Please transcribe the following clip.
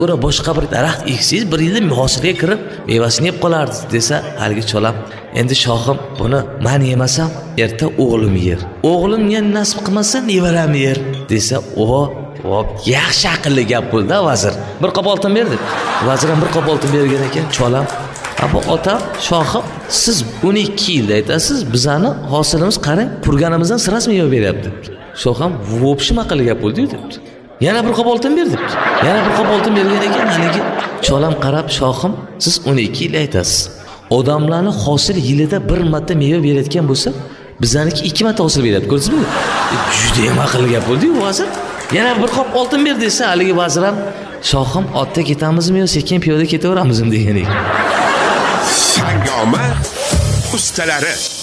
Ura boshqa bir daraxt eksiz, bir yilda hosilga kirib, mevasini yeb qolardi desa, haligi cholam, endi shohim buni men yemasam, erta o'g'lim yer. O'g'lim men nasib qilmasa, nevaram yer desa, hop, yaxshi aqlli gap bo'ldi, vazir. Bir qop oltin berdi. Vazir ham bir qop oltin bergan ekan, cholam. Bu otam, shohim, siz 12 yilda aytasiz, bizani hosilimiz qarang, qurganimizdan sirasmi meva beryapti. Shohim, vobshim aqlli gap bo'ldi debdi. Yana bir qop oltin berdi. Yana bir qop oltin bergan ekan, haligi cholam qarab, shohim, siz 12 yil aytasiz. Odamlarning hosil yilida bir marta meva berayotgan bo'lsa, bizaniki 2 marta hosil beryapti. Ko'rdingizmi? Juda ham aqlli gap bo'ldi-ku, vazir. Yana bir qop oltin ber desa, haligi vazir ham, shohim, otda ketamizmi yo sekin piyoda ketaveramizmi degan ekan. Sangoma ustalari